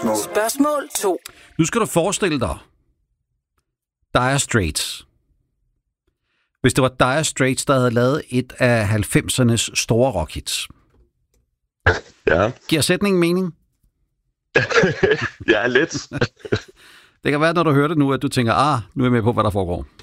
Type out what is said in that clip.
Spørgsmål 2. Nu skal du forestille dig Dire Straits. Hvis det var Dire Straits, der havde lavet et af 90'ernes store rockhits. Ja. Giver sætningen mening? Ja, lidt. Det kan være, når du hører det nu, at du tænker, nu er jeg med på, hvad der foregår.